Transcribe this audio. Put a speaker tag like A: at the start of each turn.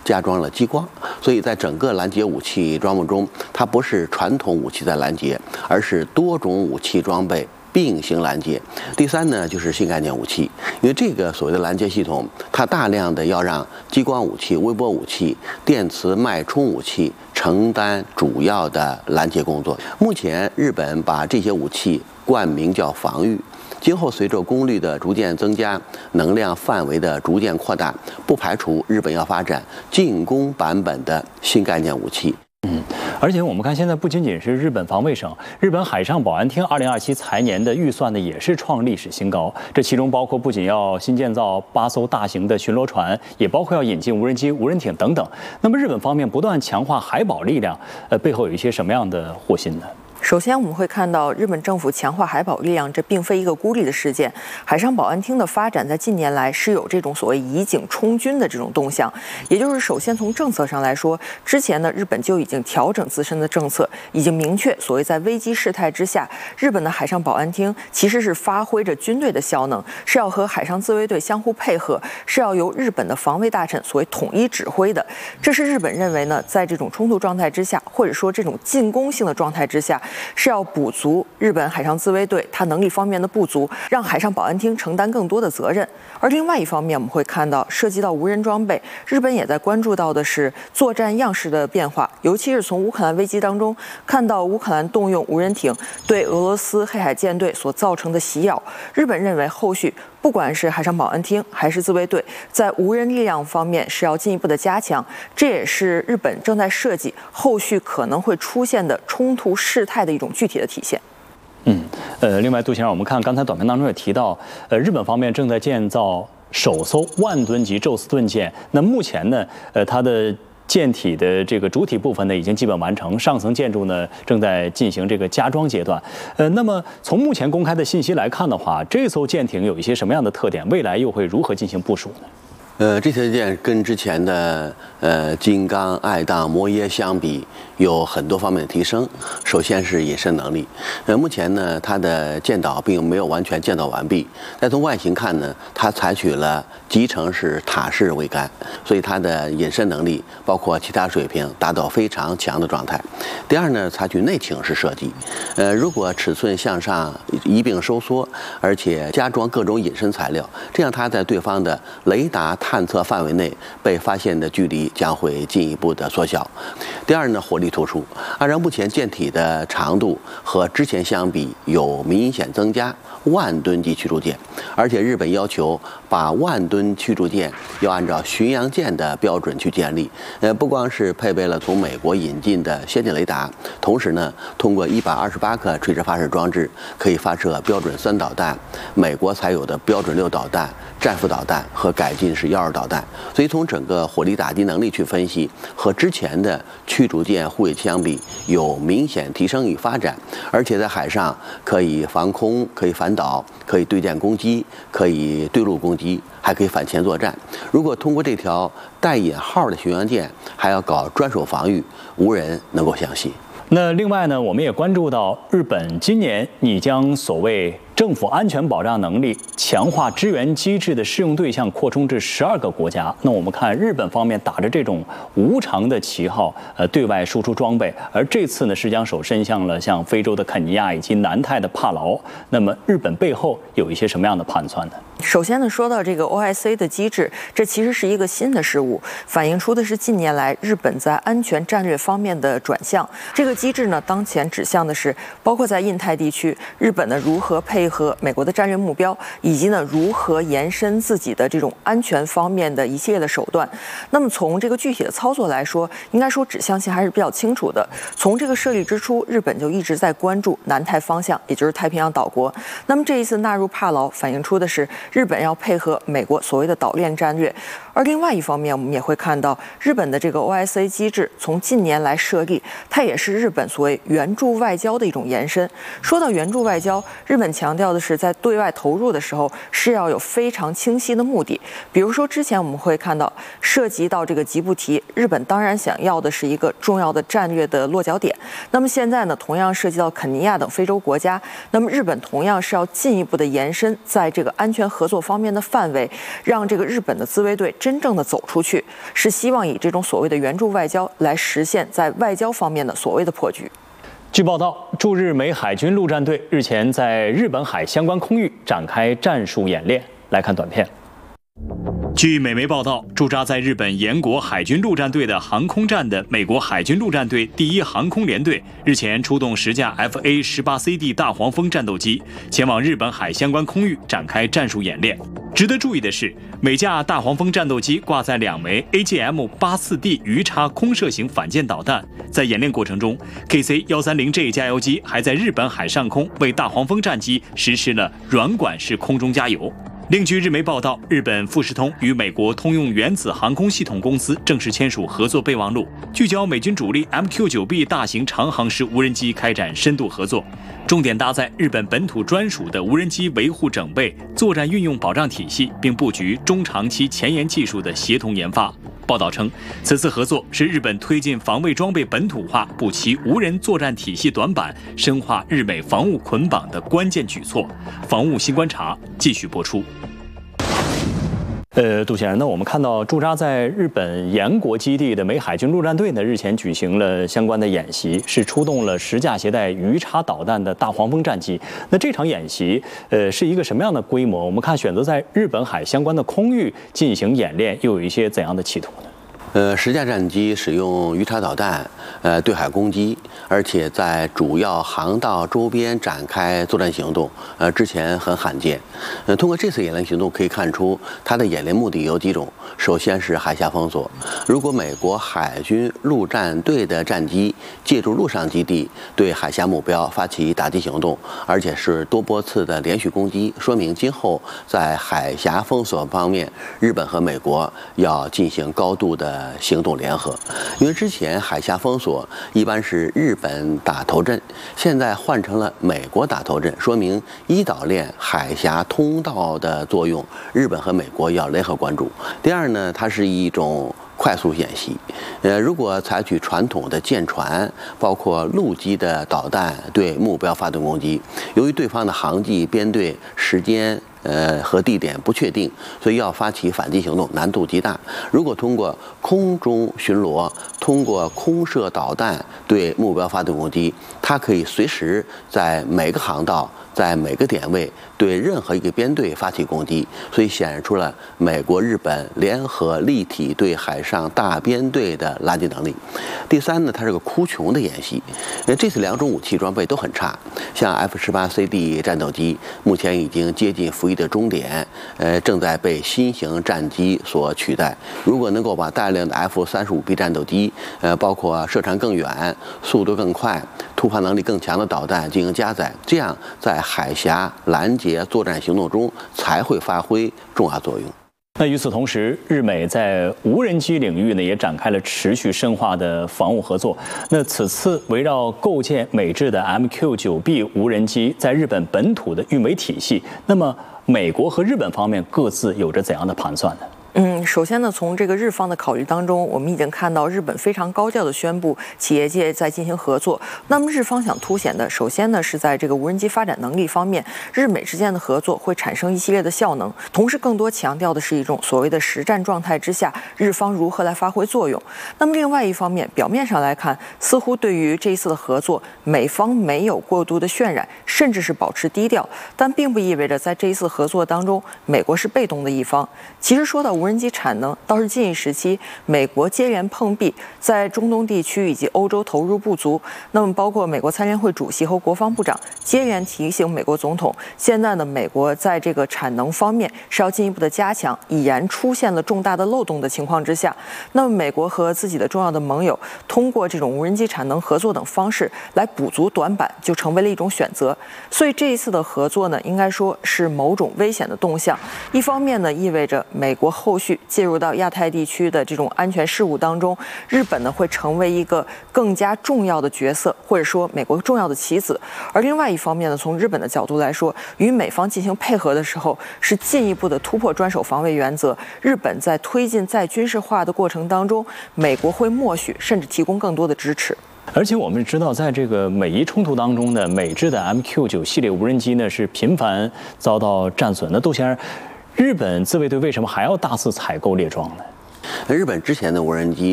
A: 加装了激光，所以在整个拦截武器装备中，它不是传统武器在拦截，而是多种武器装备并行拦截。第三呢，就是新概念武器，因为这个所谓的拦截系统，它大量的要让激光武器、微波武器、电磁脉冲武器承担主要的拦截工作。目前，日本把这些武器冠名叫防御。今后随着功率的逐渐增加，能量范围的逐渐扩大，不排除日本要发展进攻版本的新概念武器。
B: 而且我们看，现在不仅仅是日本防卫省，日本海上保安厅2027财年的预算呢也是创历史新高。这其中包括不仅要新建造8艘大型的巡逻船，也包括要引进无人机、无人艇等等。那么日本方面不断强化海保力量，背后有一些什么样的祸心呢？
C: 首先，我们会看到日本政府强化海保力量，这并非一个孤立的事件。海上保安厅的发展在近年来是有这种所谓以警充军的这种动向，也就是首先从政策上来说，之前呢日本就已经调整自身的政策，已经明确所谓在危机事态之下，日本的海上保安厅其实是发挥着军队的效能，是要和海上自卫队相互配合，是要由日本的防卫大臣所谓统一指挥的。这是日本认为呢，在这种冲突状态之下，或者说这种进攻性的状态之下，是要补足日本海上自卫队它能力方面的不足，让海上保安厅承担更多的责任。而另外一方面，我们会看到涉及到无人装备，日本也在关注到的是作战样式的变化，尤其是从乌克兰危机当中看到乌克兰动用无人艇对俄罗斯黑海舰队所造成的袭扰，日本认为后续不管是海上保安厅还是自卫队，在无人力量方面是要进一步的加强，这也是日本正在设计后续可能会出现的冲突事态的一种具体的体现。
B: 另外，杜先生，我们看刚才短片当中也提到，日本方面正在建造首艘万吨级宙斯盾舰。那目前呢，它的舰体的这个主体部分呢已经基本完成，上层建筑呢正在进行这个加装阶段。那么从目前公开的信息来看的话，这艘舰艇有一些什么样的特点？未来又会如何进行部署呢？
A: 这条舰跟之前的金刚、爱宕、摩耶相比，有很多方面的提升。首先是隐身能力，目前呢，它的舰岛并没有完全建造完毕。但从外形看呢，它采取了集成式塔式桅杆，所以它的隐身能力包括其他水平达到非常强的状态。第二呢，采取内倾式设计，如果尺寸向上一并收缩，而且加装各种隐身材料，这样它在对方的雷达探测范围内被发现的距离将会进一步的缩小。第二呢，火力突出，按照目前舰体的长度和之前相比有明显增加，万吨级驱逐舰，而且日本要求把万吨驱逐舰要按照巡洋舰的标准去建立，不光是配备了从美国引进的先进雷达，同时呢，通过128克垂直发射装置可以发射标准3导弹，美国才有的标准6导弹、战斧导弹和改进式1.2导弹。所以从整个火力打击能力去分析，和之前的驱逐舰护卫相比有明显提升与发展，而且在海上可以防空、可以反导、可以对舰攻击、可以对陆攻击，还可以反潜作战。如果通过这条带引号的巡洋舰还要搞专属防御，无人能够相信。
B: 那另外呢，我们也关注到日本今年拟将所谓政府安全保障能力强化支援机制的适用对象扩充至12个国家。那我们看日本方面打着这种无偿的旗号，对外输出装备，而这次呢是将手伸向了像非洲的肯尼亚以及南太的帕劳。那么日本背后有一些什么样的盘算呢？
C: 首先呢，说到这个 OIC 的机制，这其实是一个新的事物，反映出的是近年来日本在安全战略方面的转向。这个机制呢，当前指向的是包括在印太地区，日本呢如何配合美国的战略目标，以及呢如何延伸自己的这种安全方面的一系列的手段。那么从这个具体的操作来说，应该说指向性还是比较清楚的。从这个设立之初，日本就一直在关注南太方向，也就是太平洋岛国。那么这一次纳入帕劳，反映出的是日本要配合美国所谓的岛链战略。而另外一方面，我们也会看到日本的这个 OIC 机制从近年来设立，它也是日本所谓援助外交的一种延伸。说到援助外交，日本强强调的是，在对外投入的时候是要有非常清晰的目的。比如说，之前我们会看到涉及到这个吉布提，日本当然想要的是一个重要的战略的落脚点。那么现在呢，同样涉及到肯尼亚等非洲国家，那么日本同样是要进一步的延伸在这个安全合作方面的范围，让这个日本的自卫队真正的走出去，是希望以这种所谓的援助外交来实现在外交方面的所谓的破局。
B: 据报道，驻日美海军陆战队日前在日本海相关空域展开战术演练。来看短片。据美媒报道，驻扎在日本岩国海军陆战队的航空站的美国海军陆战队第1航空联队日前出动10架 FA-18CD 大黄蜂战斗机，前往日本海相关空域展开战术演练。值得注意的是，每架大黄蜂战斗机挂载2枚 AGM-84D 鱼叉空射型反舰导弹。在演练过程中 ，KC-130J 加油机还在日本海上空为大黄蜂战机实施了软管式空中加油。另据日媒报道，日本富士通与美国通用原子航空系统公司正式签署合作备忘录，聚焦美军主力 MQ-9B 大型长航时无人机开展深度合作，重点搭载日本本土专属的无人机维护整备、作战运用保障体系，并布局中长期前沿技术的协同研发。报道称，此次合作是日本推进防卫装备本土化、补齐无人作战体系短板、深化日美防务捆绑的关键举措。防务新观察继续播出。杜先生，那我们看到驻扎在日本岩国基地的美海军陆战队呢，日前举行了相关的演习，是出动了10架携带鱼叉导弹的大黄蜂战机。那这场演习，是一个什么样的规模？我们看选择在日本海相关的空域进行演练，又有一些怎样的企图呢
A: ？10架战机使用鱼叉导弹，对海攻击，而且在主要航道周边展开作战行动，之前很罕见。通过这次演练行动可以看出，它的演练目的有几种。首先是海峡封锁，如果美国海军陆战队的战机借助陆上基地对海峡目标发起打击行动，而且是多波次的连续攻击，说明今后在海峡封锁方面，日本和美国要进行高度的行动联合。因为之前海峡封锁一般是日本打头阵，现在换成了美国打头阵，说明一岛链海峡通道的作用，日本和美国要联合关注。第二呢，它是一种快速演习。如果采取传统的舰船，包括陆基的导弹对目标发动攻击，由于对方的航迹、编队、时间和地点不确定，所以要发起反击行动难度极大。如果通过空中巡逻，通过空射导弹对目标发动攻击，它可以随时在每个航道、在每个点位对任何一个编队发起攻击，所以显示出了美国、日本联合立体对海上大编队的拦截能力。第三呢，它是个哭穷的演习。这次2种武器装备都很差，像 F-18CD 战斗机目前已经接近服役的终点，正在被新型战机所取代。如果能够把大量的 F-35B 战斗机，包括射程更远、速度更快、突破能力更强的导弹进行加载，这样在海峡拦截作战行动中才会发挥重要作用。
B: 那与此同时，日美在无人机领域呢也展开了持续深化的防务合作。那此次围绕构建美制的 MQ-9B 无人机在日本本土的运维体系，那么美国和日本方面各自有着怎样的盘算呢？
C: 首先呢，从这个日方的考虑当中，我们已经看到日本非常高调的宣布企业界在进行合作。那么日方想凸显的，首先呢是在这个无人机发展能力方面，日美之间的合作会产生一系列的效能，同时更多强调的是一种所谓的实战状态之下，日方如何来发挥作用。那么另外一方面，表面上来看，似乎对于这一次的合作，美方没有过度的渲染，甚至是保持低调，但并不意味着在这一次合作当中，美国是被动的一方。其实说到无人机产能，倒是近一时期美国接连碰壁，在中东地区以及欧洲投入不足。那么包括美国参联会主席和国防部长接连提醒美国总统，现在呢美国在这个产能方面是要进一步的加强，已然出现了重大的漏洞的情况之下，那么美国和自己的重要的盟友通过这种无人机产能合作等方式来补足短板，就成为了一种选择。所以这一次的合作呢，应该说是某种危险的动向。一方面呢，意味着美国后后续介入到亚太地区的这种安全事务当中，日本呢会成为一个更加重要的角色，或者说美国重要的棋子。而另外一方面呢，从日本的角度来说，与美方进行配合的时候，是进一步的突破专守防卫原则。日本在推进再军事化的过程当中，美国会默许甚至提供更多的支持。
B: 而且我们知道，在这个美伊冲突当中呢，美制的 MQ9系列无人机呢是频繁遭到战损。那杜先生，日本自卫队为什么还要大肆采购列装呢？
A: 日本之前的无人机